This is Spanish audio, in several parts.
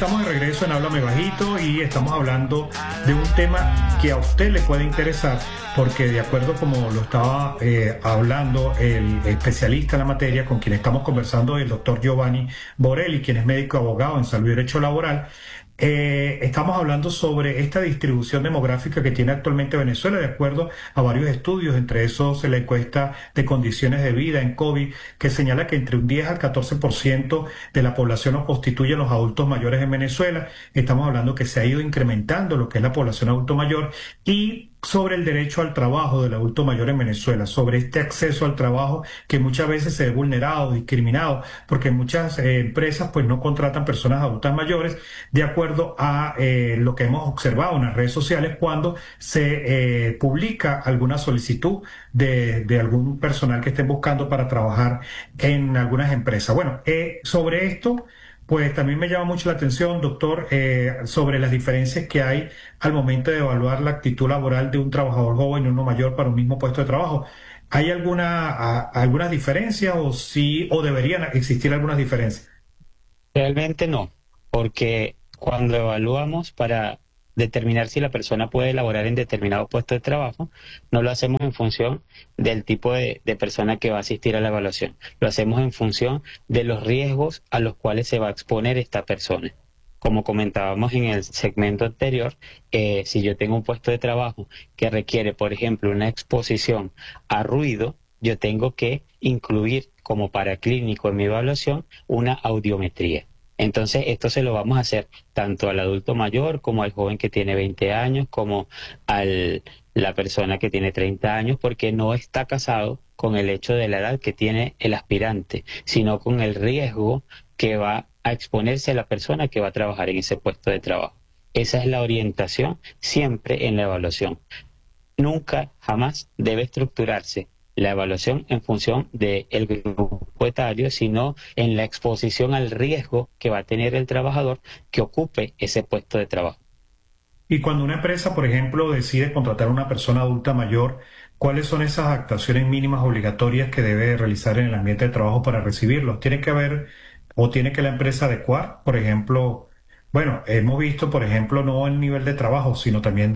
estamos de regreso en Háblame Bajito y estamos hablando de un tema que a usted le puede interesar porque de acuerdo como lo estaba hablando el especialista en la materia con quien estamos conversando, el doctor Giovanni Borelli, quien es médico abogado en salud y derecho laboral, estamos hablando sobre esta distribución demográfica que tiene actualmente Venezuela de acuerdo a varios estudios, entre esos la encuesta de condiciones de vida en COVID, que señala que entre un 10 al 14% de la población lo constituyen los adultos mayores en Venezuela. Estamos hablando que se ha ido incrementando lo que es la población adulto mayor y sobre el derecho al trabajo del adulto mayor en Venezuela, sobre este acceso al trabajo que muchas veces se ve vulnerado, discriminado, porque muchas empresas pues no contratan personas adultas mayores de acuerdo a lo que hemos observado en las redes sociales cuando se publica alguna solicitud de algún personal que estén buscando para trabajar en algunas empresas. Bueno, sobre esto... Pues también me llama mucho la atención, doctor, sobre las diferencias que hay al momento de evaluar la actitud laboral de un trabajador joven y uno mayor para un mismo puesto de trabajo. ¿Hay algunas diferencias o sí, o deberían existir algunas diferencias? Realmente no, porque cuando evaluamos para determinar si la persona puede elaborar en determinado puesto de trabajo, no lo hacemos en función del tipo de persona que va a asistir a la evaluación. Lo hacemos en función de los riesgos a los cuales se va a exponer esta persona. Como comentábamos en el segmento anterior, si yo tengo un puesto de trabajo que requiere, por ejemplo, una exposición a ruido, yo tengo que incluir como paraclínico en mi evaluación una audiometría. Entonces, esto se lo vamos a hacer tanto al adulto mayor como al joven que tiene 20 años, como a la persona que tiene 30 años, porque no está casado con el hecho de la edad que tiene el aspirante, sino con el riesgo que va a exponerse a la persona que va a trabajar en ese puesto de trabajo. Esa es la orientación siempre en la evaluación. Nunca, jamás debe estructurarse la evaluación en función del grupo etario, sino en la exposición al riesgo que va a tener el trabajador que ocupe ese puesto de trabajo. Y cuando una empresa, por ejemplo, decide contratar a una persona adulta mayor, ¿cuáles son esas actuaciones mínimas obligatorias que debe realizar en el ambiente de trabajo para recibirlos? ¿Tiene que haber o tiene que la empresa adecuar? Por ejemplo, bueno, hemos visto, por ejemplo, no el nivel de trabajo, sino también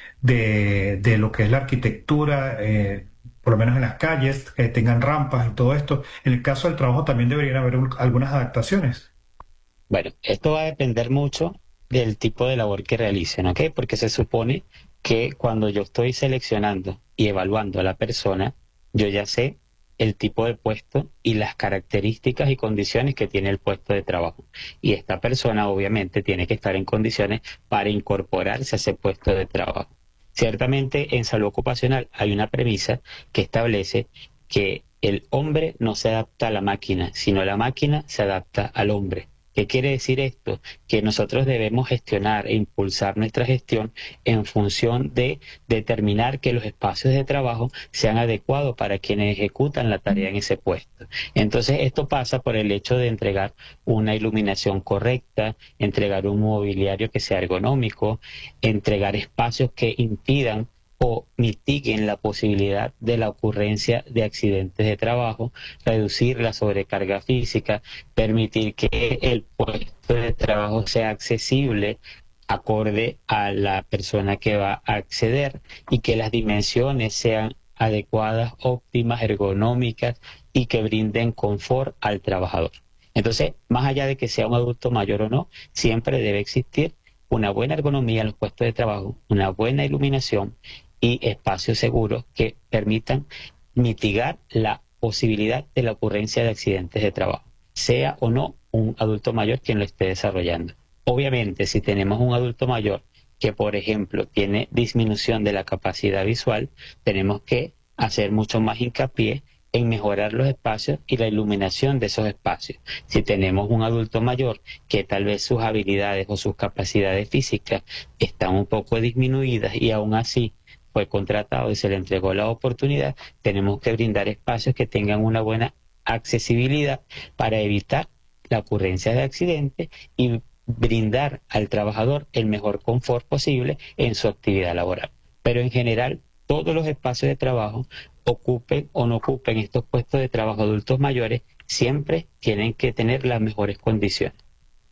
de lo que es la arquitectura, por lo menos en las calles, que tengan rampas y todo esto. En el caso del trabajo también deberían haber algunas adaptaciones. Bueno, esto va a depender mucho del tipo de labor que realicen, ¿ok? Porque se supone que cuando yo estoy seleccionando y evaluando a la persona, yo ya sé el tipo de puesto y las características y condiciones que tiene el puesto de trabajo. Y esta persona obviamente tiene que estar en condiciones para incorporarse a ese puesto de trabajo. Ciertamente en salud ocupacional hay una premisa que establece que el hombre no se adapta a la máquina, sino la máquina se adapta al hombre. ¿Qué quiere decir esto? Que nosotros debemos gestionar e impulsar nuestra gestión en función de determinar que los espacios de trabajo sean adecuados para quienes ejecutan la tarea en ese puesto. Entonces, esto pasa por el hecho de entregar una iluminación correcta, entregar un mobiliario que sea ergonómico, entregar espacios que impidan o mitiguen la posibilidad de la ocurrencia de accidentes de trabajo, reducir la sobrecarga física, permitir que el puesto de trabajo sea accesible acorde a la persona que va a acceder y que las dimensiones sean adecuadas, óptimas, ergonómicas y que brinden confort al trabajador. Entonces, más allá de que sea un adulto mayor o no, siempre debe existir una buena ergonomía en los puestos de trabajo, una buena iluminación y espacios seguros que permitan mitigar la posibilidad de la ocurrencia de accidentes de trabajo, sea o no un adulto mayor quien lo esté desarrollando. Obviamente, si tenemos un adulto mayor que, por ejemplo, tiene disminución de la capacidad visual, tenemos que hacer mucho más hincapié en mejorar los espacios y la iluminación de esos espacios. Si tenemos un adulto mayor que tal vez sus habilidades o sus capacidades físicas están un poco disminuidas y aún así fue contratado y se le entregó la oportunidad, tenemos que brindar espacios que tengan una buena accesibilidad para evitar la ocurrencia de accidentes y brindar al trabajador el mejor confort posible en su actividad laboral. Pero en general, todos los espacios de trabajo, ocupen o no ocupen estos puestos de trabajo adultos mayores, siempre tienen que tener las mejores condiciones.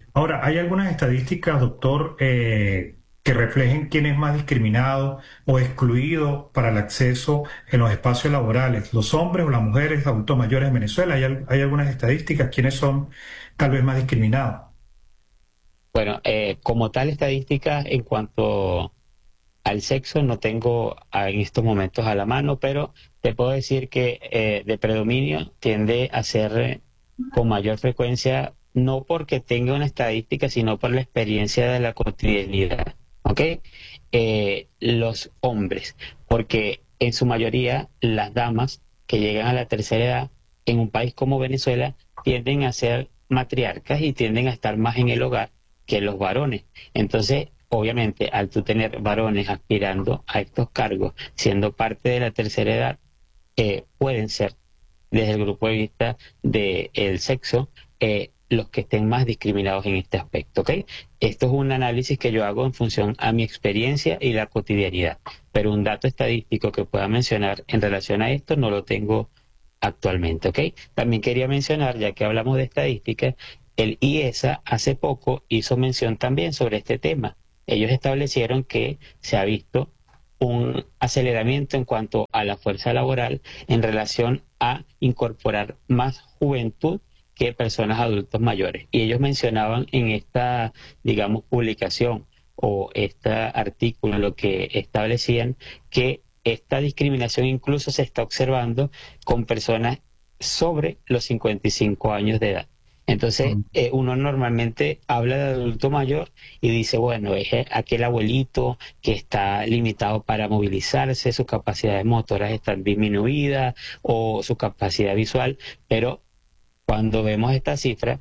Ahora, ¿hay algunas estadísticas, doctor, que reflejen quién es más discriminado o excluido para el acceso en los espacios laborales? ¿Los hombres o las mujeres, adultos mayores en Venezuela? ¿Hay algunas estadísticas? ¿Quiénes son tal vez más discriminados? Bueno, como tal estadística en cuanto al sexo no tengo en estos momentos a la mano, pero te puedo decir que de predominio tiende a ser con mayor frecuencia, no porque tenga una estadística, sino por la experiencia de la cotidianidad, ¿ok? Los hombres, porque en su mayoría las damas que llegan a la tercera edad en un país como Venezuela tienden a ser matriarcas y tienden a estar más en el hogar que los varones. Entonces, obviamente, al tú tener varones aspirando a estos cargos, siendo parte de la tercera edad, pueden ser, desde el grupo de vista del sexo, los que estén más discriminados en este aspecto, ¿ok? Esto es un análisis que yo hago en función a mi experiencia y la cotidianidad, pero un dato estadístico que pueda mencionar en relación a esto no lo tengo actualmente, ¿ok? También quería mencionar, ya que hablamos de estadística, el IESA hace poco hizo mención también sobre este tema. Ellos establecieron que se ha visto un aceleramiento en cuanto a la fuerza laboral en relación a incorporar más juventud que personas adultos mayores. Y ellos mencionaban en esta, digamos, publicación o este artículo lo que establecían que esta discriminación incluso se está observando con personas sobre los 55 años de edad. Entonces, Mm. uno normalmente habla de adulto mayor y dice, bueno, es aquel abuelito que está limitado para movilizarse, sus capacidades motoras están disminuidas o su capacidad visual, pero cuando vemos esta cifra,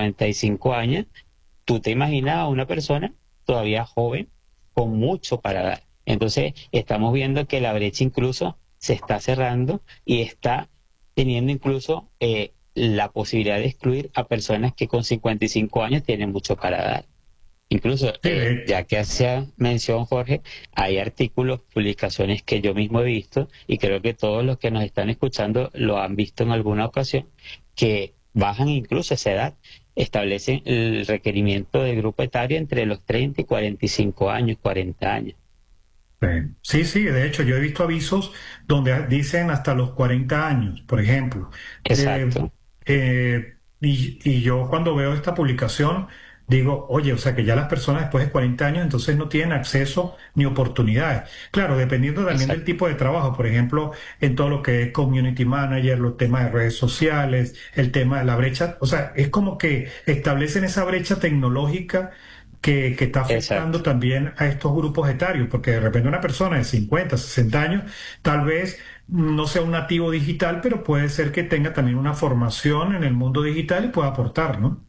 55 años, tú te imaginas a una persona todavía joven con mucho para dar. Entonces, estamos viendo que la brecha incluso se está cerrando y está teniendo incluso la posibilidad de excluir a personas que con 55 años tienen mucho para dar. Incluso, Sí, de hecho. ya que hacía mención Jorge, hay artículos, publicaciones que yo mismo he visto y creo que todos los que nos están escuchando lo han visto en alguna ocasión, que bajan incluso esa edad, establecen el requerimiento del grupo etario entre los 30 y 45 años, 40 años. Sí, sí, de hecho yo he visto avisos donde dicen hasta los 40 años, por ejemplo. Eh, Exacto, y yo cuando veo esta publicación digo, oye, o sea que ya las personas después de 40 años entonces no tienen acceso ni oportunidades. Claro, dependiendo también del exacto. tipo de trabajo, por ejemplo, en todo lo que es community manager, los temas de redes sociales, el tema de la brecha, o sea, es como que establecen esa brecha tecnológica que está Exacto. afectando también a estos grupos etarios, porque de repente una persona de 50, 60 años tal vez no sea un nativo digital, pero puede ser que tenga también una formación en el mundo digital y pueda aportar, ¿no?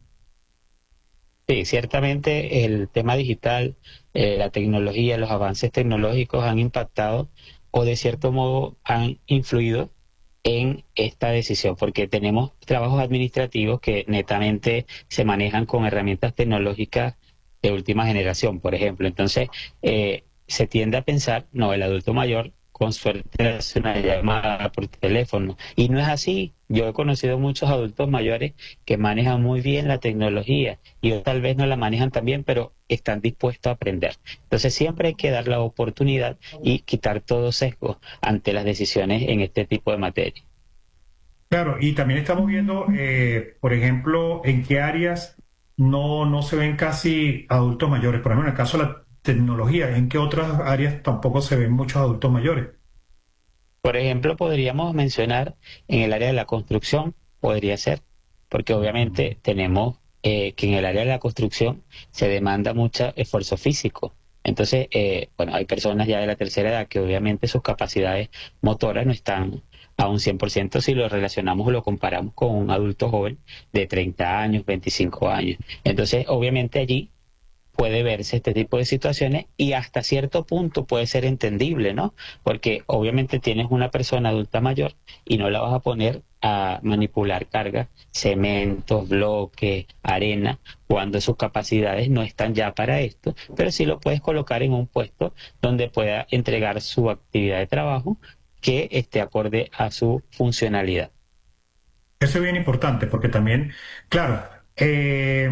Sí, ciertamente el tema digital, la tecnología, los avances tecnológicos han impactado o de cierto modo han influido en esta decisión, porque tenemos trabajos administrativos que netamente se manejan con herramientas tecnológicas de última generación, por ejemplo. Entonces, se tiende a pensar, no, el adulto mayor con suerte hace una llamada por teléfono. Y no es así. Yo he conocido muchos adultos mayores que manejan muy bien la tecnología y otros tal vez no la manejan tan bien, pero están dispuestos a aprender. Entonces siempre hay que dar la oportunidad y quitar todo sesgo ante las decisiones en este tipo de materia. Claro, y también estamos viendo, por ejemplo, en qué áreas no se ven casi adultos mayores. Por ejemplo, en el caso de la tecnología, en qué otras áreas tampoco se ven muchos adultos mayores. Por ejemplo, podríamos mencionar en el área de la construcción, podría ser, porque obviamente tenemos que en el área de la construcción se demanda mucho esfuerzo físico. Entonces, bueno, hay personas ya de la tercera edad que obviamente sus capacidades motoras no están a un 100% si lo relacionamos o lo comparamos con un adulto joven de 30 años, 25 años. Entonces, obviamente allí puede verse este tipo de situaciones y hasta cierto punto puede ser entendible, ¿no? Porque obviamente tienes una persona adulta mayor y no la vas a poner a manipular cargas, cementos, bloques, arena, cuando sus capacidades no están ya para esto, pero sí lo puedes colocar en un puesto donde pueda entregar su actividad de trabajo que esté acorde a su funcionalidad. Eso es bien importante porque también, claro,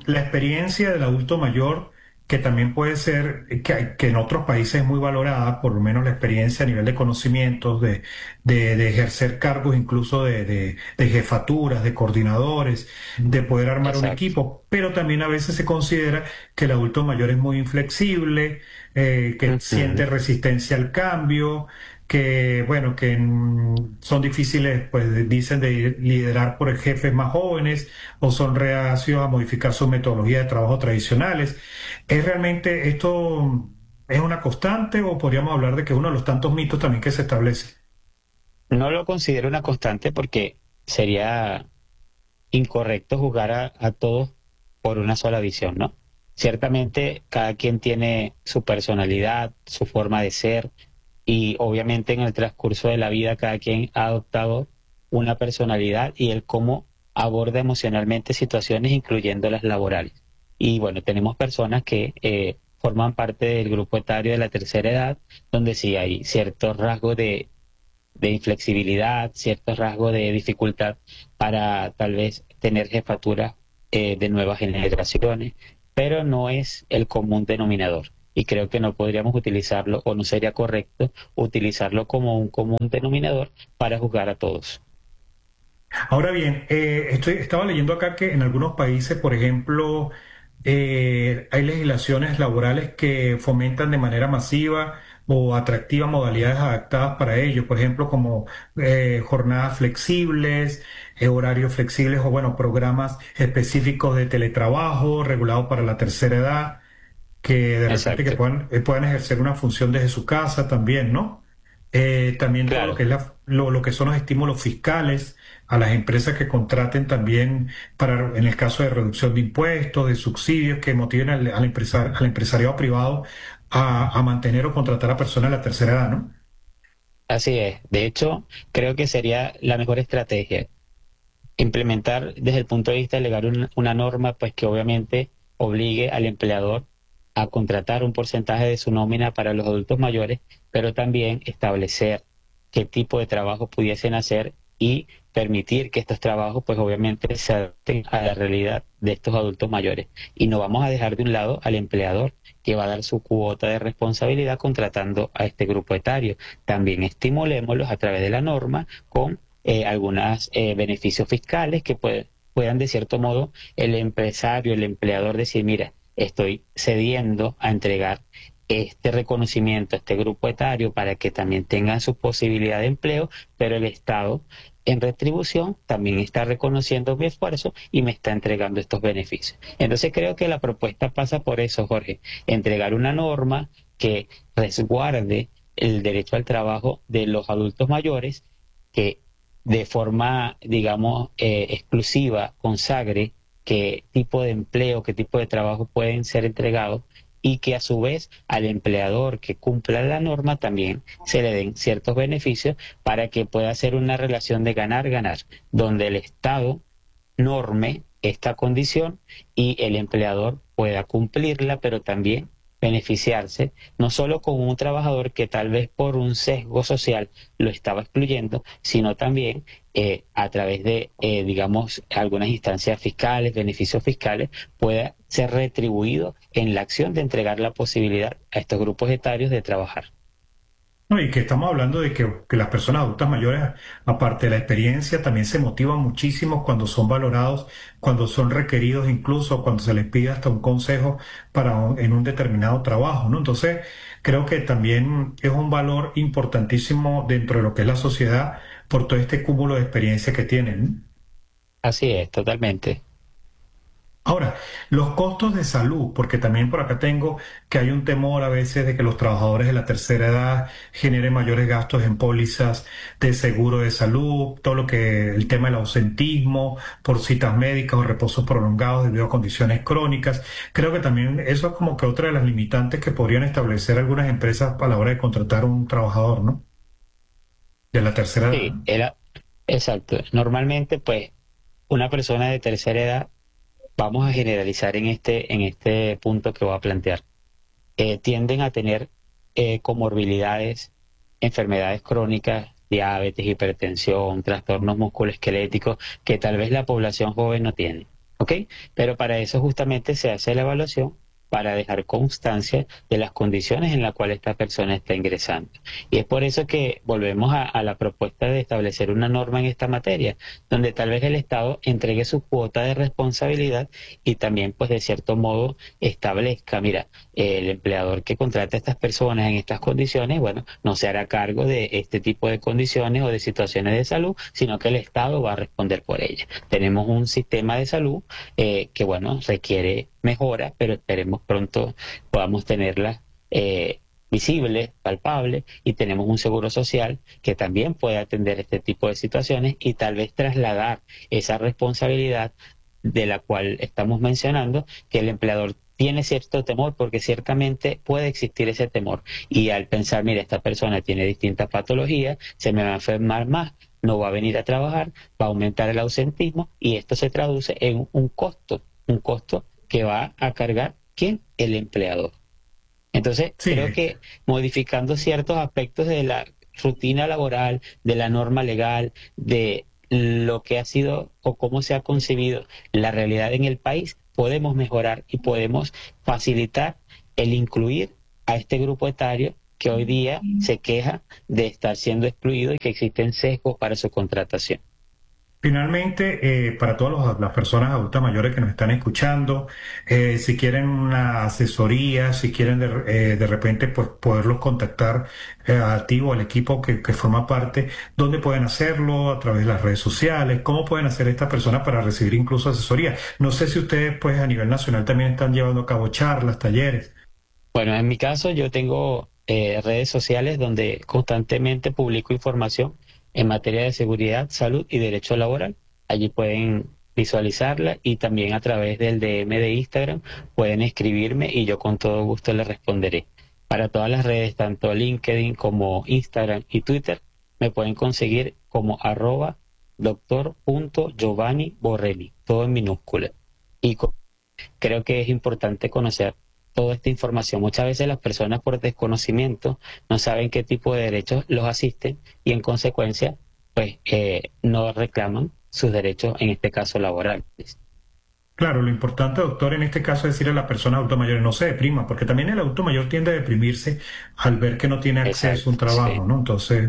la experiencia del adulto mayor, que también puede ser, que en otros países es muy valorada, por lo menos la experiencia a nivel de conocimientos, de ejercer cargos incluso de jefaturas, de coordinadores, de poder armar un Exacto. equipo, pero también a veces se considera que el adulto mayor es muy inflexible, que siente Ujú. resistencia al cambio, que bueno, que son difíciles, pues dicen, de liderar por jefes más jóvenes o son reacios a modificar su metodología de trabajo tradicionales. ¿Es realmente esto es una constante o podríamos hablar de que es uno de los tantos mitos también que se establece? No lo considero una constante porque sería incorrecto juzgar a todos por una sola visión, ¿no? Ciertamente cada quien tiene su personalidad, su forma de ser y obviamente en el transcurso de la vida cada quien ha adoptado una personalidad y el cómo aborda emocionalmente situaciones, incluyendo las laborales. Y bueno, tenemos personas que forman parte del grupo etario de la tercera edad, donde sí hay ciertos rasgos de inflexibilidad, ciertos rasgos de dificultad para tal vez tener jefaturas de nuevas generaciones, pero no es el común denominador. Y creo que no podríamos utilizarlo o no sería correcto utilizarlo como un común denominador para juzgar a todos. Ahora bien, estaba leyendo acá que en algunos países, por ejemplo, hay legislaciones laborales que fomentan de manera masiva o atractiva modalidades adaptadas para ello, por ejemplo, como jornadas flexibles, horarios flexibles o, bueno, programas específicos de teletrabajo regulados para la tercera edad, que de repente que Exacto, puedan ejercer una función desde su casa también, ¿no? También todo lo claro. que es lo que son los estímulos fiscales a las empresas que contraten también para, en el caso de reducción de impuestos, de subsidios que motiven al empresariado privado a mantener o contratar a personas de la tercera edad, ¿no? Así es. De hecho, creo que sería la mejor estrategia implementar desde el punto de vista legal una norma, pues que obviamente obligue al empleador a contratar un porcentaje de su nómina para los adultos mayores, pero también establecer qué tipo de trabajo pudiesen hacer y permitir que estos trabajos, pues obviamente se adapten a la realidad de estos adultos mayores. Y no vamos a dejar de un lado al empleador que va a dar su cuota de responsabilidad contratando a este grupo etario. También estimulémoslos a través de la norma con algunos beneficios fiscales que puedan de cierto modo el empresario, el empleador decir, mira, estoy cediendo a entregar este reconocimiento a este grupo etario para que también tengan su posibilidad de empleo, pero el Estado en retribución también está reconociendo mi esfuerzo y me está entregando estos beneficios. Entonces creo que la propuesta pasa por eso, Jorge, entregar una norma que resguarde el derecho al trabajo de los adultos mayores, que de forma, digamos, exclusiva consagre qué tipo de empleo, qué tipo de trabajo pueden ser entregados y que a su vez al empleador que cumpla la norma también se le den ciertos beneficios para que pueda ser una relación de ganar-ganar, donde el Estado norme esta condición y el empleador pueda cumplirla, pero también beneficiarse, no solo con un trabajador que tal vez por un sesgo social lo estaba excluyendo, sino también a través de, digamos, algunas instancias fiscales, beneficios fiscales, pueda ser retribuido en la acción de entregar la posibilidad a estos grupos etarios de trabajar. No, y que estamos hablando de que las personas adultas mayores, aparte de la experiencia, también se motivan muchísimo cuando son valorados, cuando son requeridos, incluso cuando se les pide hasta un consejo en un determinado trabajo, ¿no? Entonces, creo que también es un valor importantísimo dentro de lo que es la sociedad por todo este cúmulo de experiencia que tienen, ¿no? Así es, totalmente. Ahora, los costos de salud, porque también por acá tengo que hay un temor a veces de que los trabajadores de la tercera edad generen mayores gastos en pólizas de seguro de salud, todo lo que el tema del ausentismo por citas médicas o reposos prolongados debido a condiciones crónicas. Creo que también eso es como que otra de las limitantes que podrían establecer algunas empresas a la hora de contratar un trabajador, ¿no? De la tercera edad, Sí, ¿no? era exacto. Normalmente, pues, una persona de tercera edad, vamos a generalizar en este punto que voy a plantear, tienden a tener comorbilidades, enfermedades crónicas, diabetes, hipertensión, trastornos musculoesqueléticos que tal vez la población joven no tiene. ¿ok? Pero para eso justamente se hace la evaluación para dejar constancia de las condiciones en las cuales esta persona está ingresando. Y es por eso que volvemos a la propuesta de establecer una norma en esta materia, donde tal vez el Estado entregue su cuota de responsabilidad y también, pues de cierto modo, establezca, mira, el empleador que contrata a estas personas en estas condiciones, bueno, no se hará cargo de este tipo de condiciones o de situaciones de salud, sino que el Estado va a responder por ellas. Tenemos un sistema de salud que, bueno, requiere mejora, pero esperemos pronto podamos tenerla visible, palpable, y tenemos un seguro social que también puede atender este tipo de situaciones y tal vez trasladar esa responsabilidad de la cual estamos mencionando, que el empleador tiene cierto temor, porque ciertamente puede existir ese temor, y al pensar, mira, esta persona tiene distintas patologías, se me va a enfermar más, no va a venir a trabajar, va a aumentar el ausentismo, y esto se traduce en un costo que va a cargar, ¿quién? El empleador. Entonces, Sí, creo que modificando ciertos aspectos de la rutina laboral, de la norma legal, de lo que ha sido o cómo se ha concebido la realidad en el país, podemos mejorar y podemos facilitar el incluir a este grupo etario que hoy día se queja de estar siendo excluido y que existen sesgos para su contratación. finalmente, para todas las personas adultas mayores que nos están escuchando, si quieren una asesoría, si quieren de repente pues, poderlos contactar a ti o al equipo que forma parte, ¿dónde pueden hacerlo? ¿A través de las redes sociales? ¿Cómo pueden hacer estas personas para recibir incluso asesoría? No sé si ustedes pues a nivel nacional también están llevando a cabo charlas, talleres. Bueno, en mi caso yo tengo redes sociales donde constantemente publico información en materia de seguridad, salud y derecho laboral. Allí pueden visualizarla y también a través del DM de Instagram pueden escribirme y yo con todo gusto les responderé. Para todas las redes, tanto LinkedIn como Instagram y Twitter, me pueden conseguir como @doctor.giovanni Borrelli, todo en minúscula. Y creo que es importante conocer toda esta información. Muchas veces las personas por desconocimiento no saben qué tipo de derechos los asisten y en consecuencia pues no reclaman sus derechos, en este caso laborales. Claro, lo importante, doctor, en este caso es decir a la persona adulta mayor, no se deprima, porque también el adulto mayor tiende a deprimirse al ver que no tiene acceso a un Exacto, trabajo, sí. ¿no? Entonces,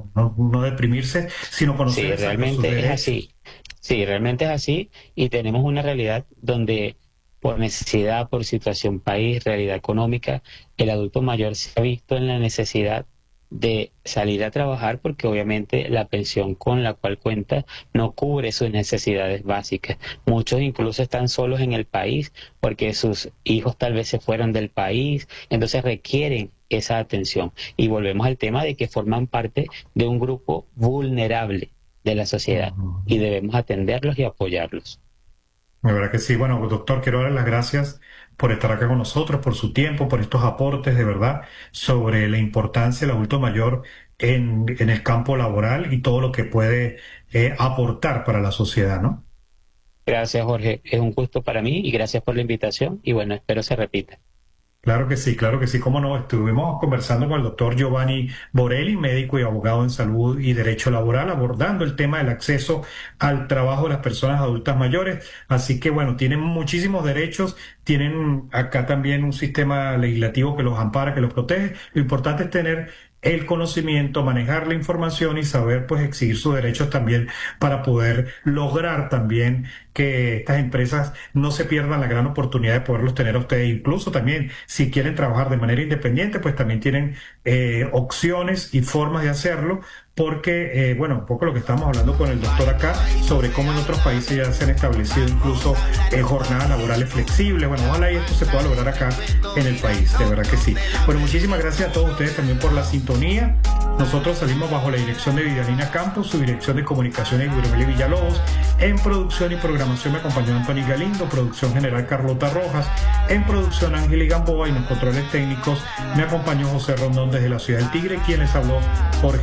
no deprimirse, sino conocer Sí, exacto sus realmente es derechos. así. Sí, realmente es así y tenemos una realidad donde por necesidad, por situación país, realidad económica, el adulto mayor se ha visto en la necesidad de salir a trabajar porque obviamente la pensión con la cual cuenta no cubre sus necesidades básicas. Muchos incluso están solos en el país porque sus hijos tal vez se fueron del país, entonces requieren esa atención. Y volvemos al tema de que forman parte de un grupo vulnerable de la sociedad y Ujú. debemos atenderlos y apoyarlos. De verdad que sí. Bueno, doctor, quiero darle las gracias por estar acá con nosotros, por su tiempo, por estos aportes de verdad sobre la importancia del adulto mayor en el campo laboral y todo lo que puede aportar para la sociedad, ¿no? Gracias, Jorge. Es un gusto para mí y gracias por la invitación y bueno, espero se repita. Claro que sí, cómo no. Estuvimos conversando con el doctor Giovanni Borelli, médico y abogado en salud y derecho laboral, abordando el tema del acceso al trabajo de las personas adultas mayores. Así que bueno, tienen muchísimos derechos, tienen acá también un sistema legislativo que los ampara, que los protege. Lo importante es tener el conocimiento, manejar la información y saber pues exigir sus derechos también para poder lograr también que estas empresas no se pierdan la gran oportunidad de poderlos tener a ustedes. Incluso también, si quieren trabajar de manera independiente, pues también tienen opciones y formas de hacerlo, porque, bueno, un poco lo que estamos hablando con el doctor acá, sobre cómo en otros países ya se han establecido incluso jornadas laborales flexibles. Bueno, ojalá y esto se pueda lograr acá en el país, de verdad que sí. Bueno, muchísimas gracias a todos ustedes también por la sintonía. Nosotros salimos bajo la dirección de Vidalina Campos, su dirección de comunicaciones Guillermo Villalobos. En producción y programación me acompañó Antonio Galindo, producción general Carlota Rojas, en producción Ángel Gamboa y en los controles técnicos me acompañó José Rondón desde la ciudad del Tigre, quien les habló Jorge